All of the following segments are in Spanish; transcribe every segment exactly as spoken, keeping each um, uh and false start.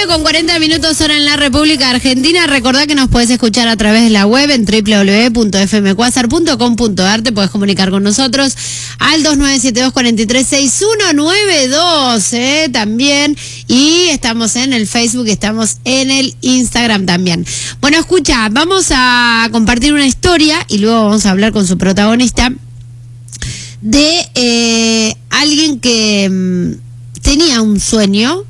con cuarenta minutos hora en la República Argentina. Recordá que nos podés escuchar a través de la web en doble u doble u doble u punto f m cuasar punto com punto a r. Te podés comunicar con nosotros al dos nueve siete dos cuatro tres seis uno nueve dos, ¿eh? También. Y estamos en el Facebook, estamos en el Instagram también. Bueno, escucha, vamos a compartir una historia y luego vamos a hablar con su protagonista de eh, alguien que mmm, tenía un sueño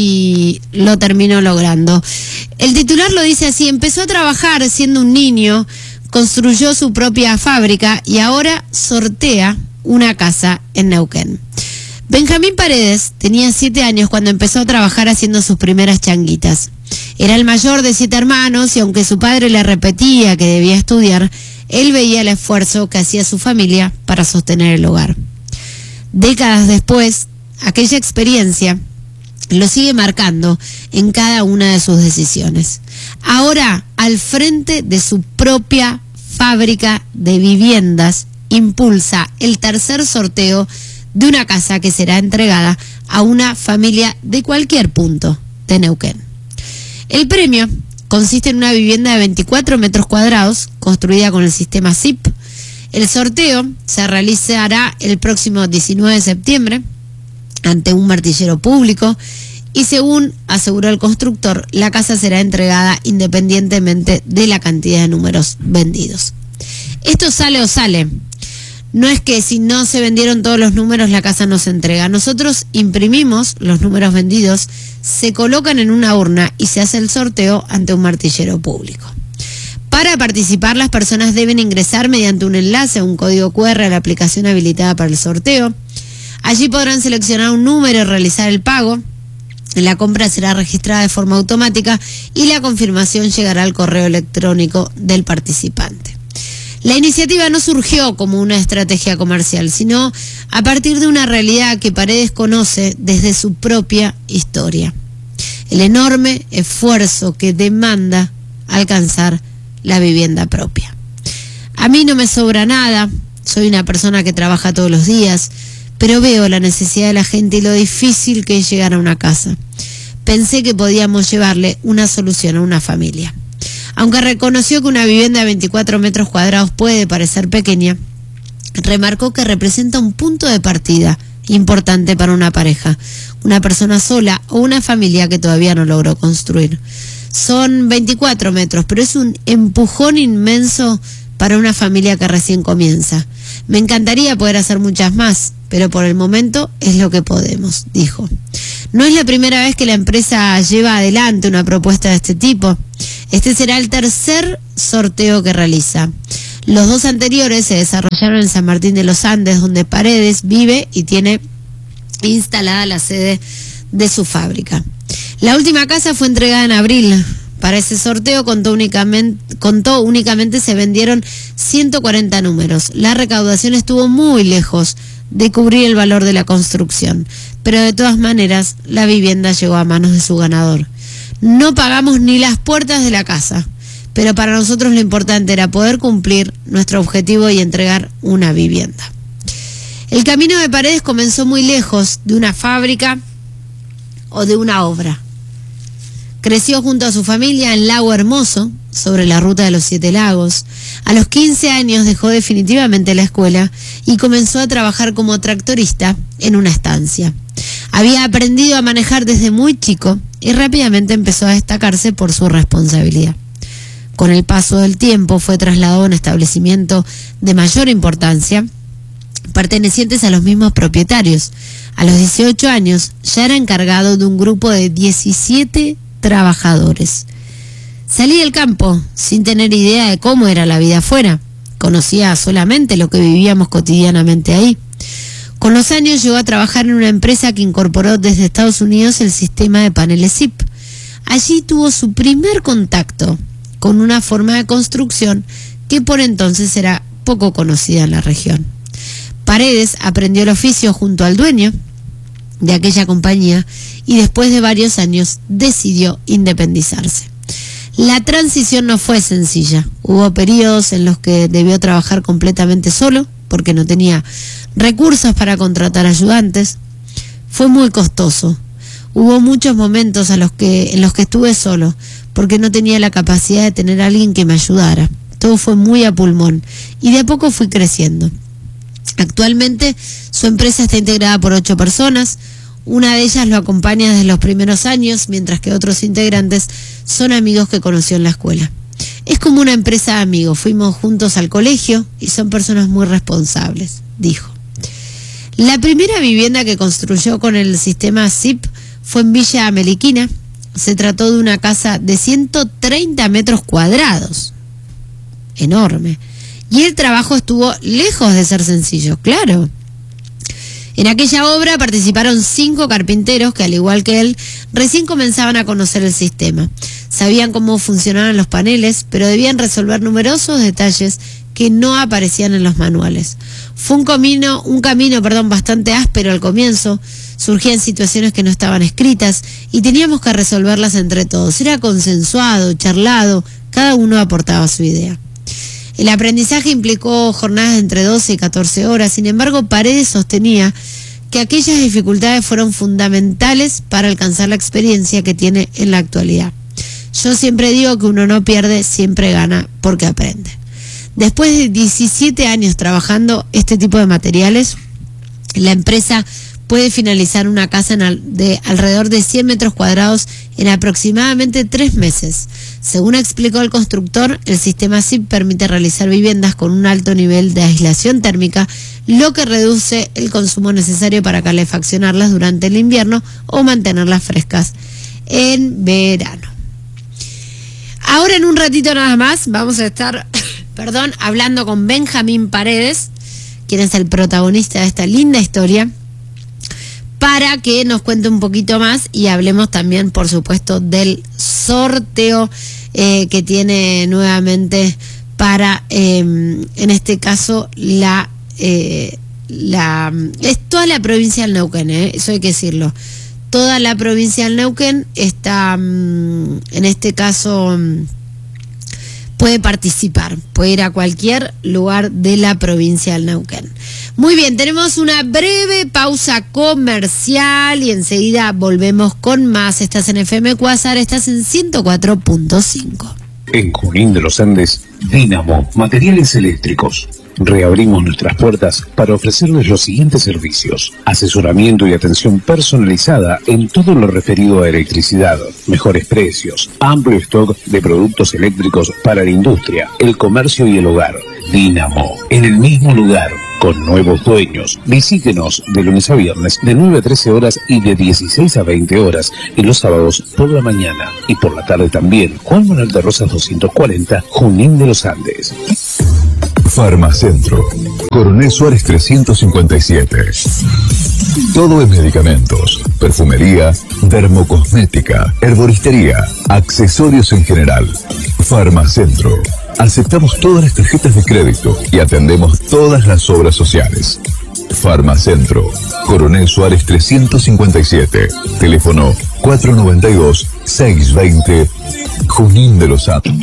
y lo terminó logrando. El titular lo dice así: empezó a trabajar siendo un niño, construyó su propia fábrica y ahora sortea una casa en Neuquén. Benjamín Paredes tenía siete años cuando empezó a trabajar haciendo sus primeras changuitas. Era el mayor de siete hermanos y aunque su padre le repetía que debía estudiar, él veía el esfuerzo que hacía su familia para sostener el hogar. Décadas después, aquella experiencia lo sigue marcando en cada una de sus decisiones. Ahora, al frente de su propia fábrica de viviendas, impulsa el tercer sorteo de una casa que será entregada a una familia de cualquier punto de Neuquén. El premio consiste en una vivienda de veinticuatro metros cuadrados, construida con el sistema S I P. El sorteo se realizará el próximo diecinueve de septiembre ante un martillero público y, según aseguró el constructor, la casa será entregada independientemente de la cantidad de números vendidos. Esto sale o sale. No es que si no se vendieron todos los números la casa no se entrega. Nosotros imprimimos los números vendidos, se colocan en una urna y se hace el sorteo ante un martillero público. Para participar, las personas deben ingresar mediante un enlace o un código cu erre a la aplicación habilitada para el sorteo. Allí podrán seleccionar un número y realizar el pago. La compra será registrada de forma automática y la confirmación llegará al correo electrónico del participante. La iniciativa no surgió como una estrategia comercial, sino a partir de una realidad que Paredes conoce desde su propia historia: el enorme esfuerzo que demanda alcanzar la vivienda propia. A mí no me sobra nada, soy una persona que trabaja todos los días, pero veo la necesidad de la gente y lo difícil que es llegar a una casa. Pensé que podíamos llevarle una solución a una familia. Aunque reconoció que una vivienda de veinticuatro metros cuadrados puede parecer pequeña, remarcó que representa un punto de partida importante para una pareja, una persona sola o una familia que todavía no logró construir. Son veinticuatro metros, pero es un empujón inmenso para una familia que recién comienza. Me encantaría poder hacer muchas más, pero por el momento es lo que podemos, dijo. No es la primera vez que la empresa lleva adelante una propuesta de este tipo. Este será el tercer sorteo que realiza. Los dos anteriores se desarrollaron en San Martín de los Andes, donde Paredes vive y tiene instalada la sede de su fábrica. La última casa fue entregada en abril. Para ese sorteo contó únicamente, contó únicamente se vendieron ciento cuarenta números. La recaudación estuvo muy lejos de cubrir el valor de la construcción, pero de todas maneras la vivienda llegó a manos de su ganador. No pagamos ni las puertas de la casa, pero para nosotros lo importante era poder cumplir nuestro objetivo y entregar una vivienda. El camino de Paredes comenzó muy lejos de una fábrica o de una obra. Creció junto a su familia en Lago Hermoso, sobre la ruta de los Siete Lagos. A los quince años dejó definitivamente la escuela y comenzó a trabajar como tractorista en una estancia. Había aprendido a manejar desde muy chico y rápidamente empezó a destacarse por su responsabilidad. Con el paso del tiempo fue trasladado a un establecimiento de mayor importancia, pertenecientes a los mismos propietarios. A los dieciocho años ya era encargado de un grupo de diecisiete trabajadores. Salí del campo sin tener idea de cómo era la vida afuera. Conocía solamente lo que vivíamos cotidianamente ahí. Con los años llegó a trabajar en una empresa que incorporó desde Estados Unidos el sistema de paneles S I P. Allí tuvo su primer contacto con una forma de construcción que por entonces era poco conocida en la región. Paredes aprendió el oficio junto al dueño de aquella compañía y después de varios años decidió independizarse. La transición no fue sencilla. Hubo periodos en los que debió trabajar completamente solo porque no tenía recursos para contratar ayudantes. Fue muy costoso. Hubo muchos momentos a los que, en los que estuve solo, porque no tenía la capacidad de tener a alguien que me ayudara. Todo fue muy a pulmón y de a poco fui creciendo. Actualmente su empresa está integrada por ocho personas. Una de ellas lo acompaña desde los primeros años, mientras que otros integrantes son amigos que conoció en la escuela. Es como una empresa de amigos, fuimos juntos al colegio y son personas muy responsables, dijo. La primera vivienda que construyó con el sistema S I P fue en Villa Meliquina. Se trató de una casa de ciento treinta metros cuadrados. Enorme. Y el trabajo estuvo lejos de ser sencillo, claro. En aquella obra participaron cinco carpinteros que, al igual que él, recién comenzaban a conocer el sistema. Sabían cómo funcionaban los paneles, pero debían resolver numerosos detalles que no aparecían en los manuales. Fue un camino, un camino, perdón, bastante áspero al comienzo. Surgían situaciones que no estaban escritas y teníamos que resolverlas entre todos. Era consensuado, charlado, cada uno aportaba su idea. El aprendizaje implicó jornadas de entre doce y catorce horas. Sin embargo, Paredes sostenía que aquellas dificultades fueron fundamentales para alcanzar la experiencia que tiene en la actualidad. Yo siempre digo que uno no pierde, siempre gana, porque aprende. Después de diecisiete años trabajando este tipo de materiales, la empresa puede finalizar una casa de alrededor de cien metros cuadrados en aproximadamente tres meses. Según explicó el constructor, el sistema S I P permite realizar viviendas con un alto nivel de aislación térmica, lo que reduce el consumo necesario para calefaccionarlas durante el invierno o mantenerlas frescas en verano. Ahora, en un ratito nada más, vamos a estar, perdón, hablando con Benjamín Paredes, quien es el protagonista de esta linda historia, para que nos cuente un poquito más y hablemos también, por supuesto, del sorteo eh, que tiene nuevamente para, eh, en este caso, la, eh, la es toda la provincia del Neuquén, eh, eso hay que decirlo. Toda la provincia del Neuquén está, en este caso, puede participar, puede ir a cualquier lugar de la provincia del Neuquén. Muy bien, tenemos una breve pausa comercial y enseguida volvemos con más. Estás en F M Quasar, estás en ciento cuatro punto cinco. En Junín de los Andes, Dínamo Materiales Eléctricos. Reabrimos nuestras puertas para ofrecerles los siguientes servicios: asesoramiento y atención personalizada en todo lo referido a electricidad, mejores precios, amplio stock de productos eléctricos para la industria, el comercio y el hogar. Dínamo, en el mismo lugar, con nuevos dueños. Visítenos de lunes a viernes de nueve a trece horas y de dieciséis a veinte horas, y los sábados por la mañana y por la tarde también. Juan Manuel de Rosas doscientos cuarenta, Junín de los Andes. Farmacentro, Coronel Suárez trescientos cincuenta y siete. Todo en medicamentos, perfumería, dermocosmética, herboristería, accesorios en general. Farmacentro. Aceptamos todas las tarjetas de crédito y atendemos todas las obras sociales. Farmacentro, Coronel Suárez trescientos cincuenta y siete. Teléfono cuatro noventa y dos, seiscientos veinte, Junín de los Andes.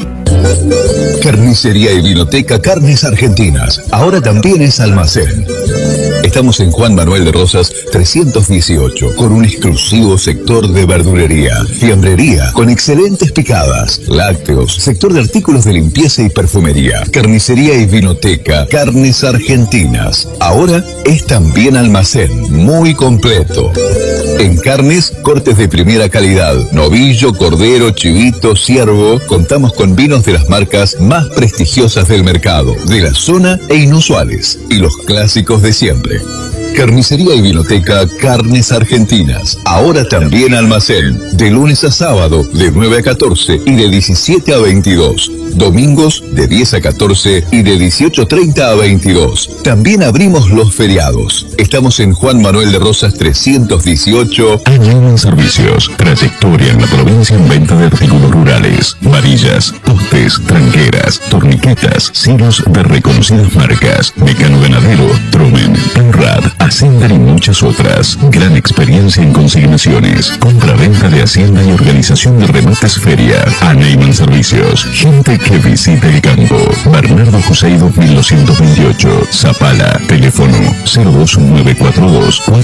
Carnicería y Vinoteca Carnes Argentinas, ahora también es almacén. Estamos en Juan Manuel de Rosas trescientos dieciocho, con un exclusivo sector de verdulería, fiambrería, con excelentes picadas, lácteos, sector de artículos de limpieza y perfumería. Carnicería y Vinoteca Carnes Argentinas, ahora es también almacén, muy completo. En carnes, cortes de primera calidad, novillo, cordero, chivito, ciervo. Contamos con vinos de las marcas más prestigiosas del mercado, de la zona e inusuales, y los clásicos de siempre. Carnicería y Vinoteca Carnes Argentinas, ahora también almacén, de lunes a sábado de nueve a catorce y de diecisiete a veintidós, domingos de diez a catorce y de dieciocho treinta a veintidós. También abrimos los feriados. Estamos en Juan Manuel de Rosas trescientos dieciocho. Añaden Servicios, trayectoria en la provincia en venta de artículos rurales, varillas, postes, tranqueras, torniquetas, silos de reconocidas marcas, Mecano Ganadero, Trumen, Penrad, Hacienda y muchas otras. Gran experiencia en consignaciones, compra-venta de hacienda y organización de remates feria. Añaden Servicios, gente que visita el campo. Bernardo José dos mil doscientos veintiocho, Zapala, teléfono cero dos nueve cuatro dos